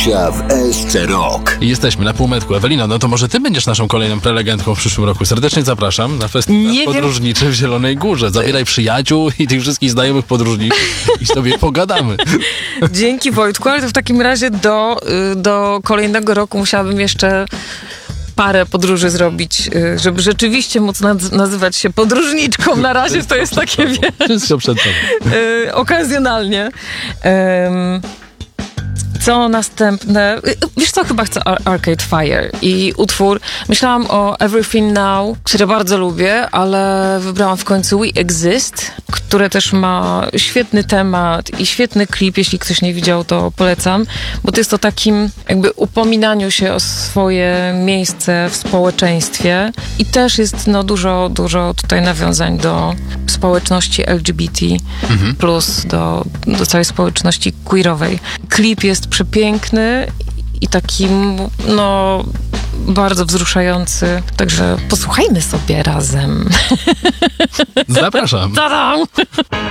w SC Rock. Jesteśmy na półmetku. Ewelino, no to może ty będziesz naszą kolejną prelegentką w przyszłym roku. Serdecznie zapraszam na festiwal podróżniczy w Zielonej Górze. Zabieraj przyjaciół i tych wszystkich znajomych podróżników i sobie pogadamy. Dzięki, Wojtku, ale to w takim razie do kolejnego roku musiałabym jeszcze parę podróży zrobić, żeby rzeczywiście móc nazywać się podróżniczką. Na razie to jest takie, Wszystko przed tobą. Okazjonalnie. Co następne? Wiesz co, chyba chcę Arcade Fire i utwór. Myślałam o Everything Now, które bardzo lubię, ale wybrałam w końcu We Exist, które też ma świetny temat i świetny klip. Jeśli ktoś nie widział, to polecam, bo to jest o takim jakby upominaniu się o swoje miejsce w społeczeństwie i też jest dużo tutaj nawiązań do społeczności LGBT plus do całej społeczności queerowej. Klip jest przepiękny i taki, bardzo wzruszający. Także posłuchajmy sobie razem. Zapraszam. Ta-dam!